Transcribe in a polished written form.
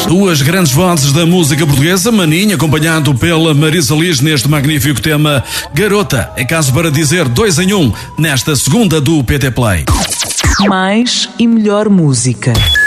Duas grandes vozes da música portuguesa, Maninho, acompanhado pela Marisa Liz neste magnífico tema Garota. É caso para dizer 2 em 1 nesta segunda do PT Play. Mais e melhor música.